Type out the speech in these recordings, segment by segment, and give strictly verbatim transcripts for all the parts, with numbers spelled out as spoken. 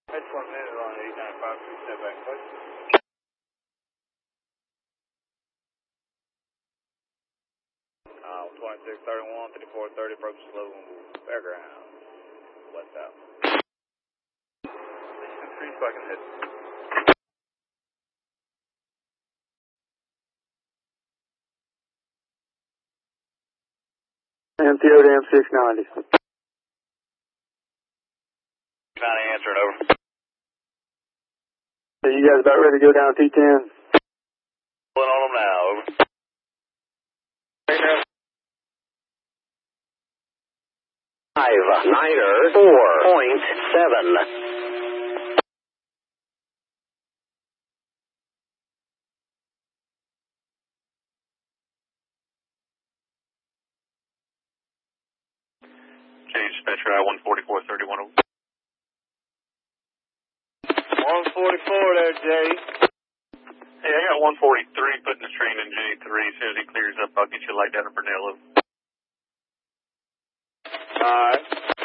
That's one minute on eight nine five three step back, please. Uh, twenty-six thirty-one, fifty-four thirty, approach slow, fairground, west out. Three fucking hit. M T O to M six ninety. ninety answering, over. So you guys about ready to go down T ten? Pulling on them now, over. Five, niner, four point seven. Change dispatcher I one forty-four thirty-one over. one forty-four there, Jay. Hey, I got one forty-three putting the train in J three. As soon as he clears up, I'll get you a light down to Brunello. Alright.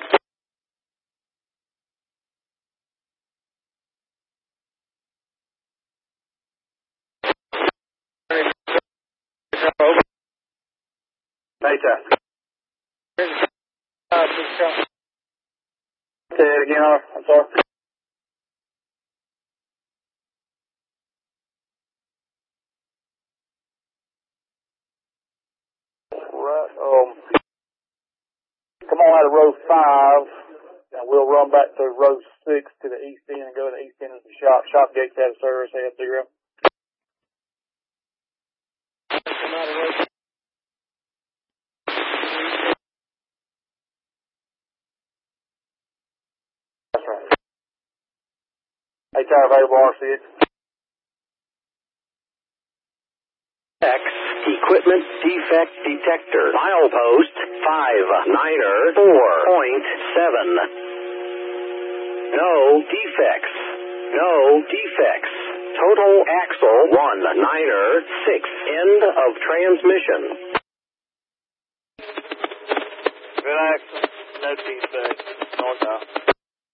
Later. Say it again, I'm sorry. Right, um, come on out of row five, and we'll run back to row six to the east end and go to the east end of the shop. Shop gates out of service, head zero. Come out of row That's right. H R available R C X. X, equipment defect detector, milepost five, niner, four point seven. No defects, no defects. Total axle one, niner, six, end of transmission. Good axle, no defects, north out.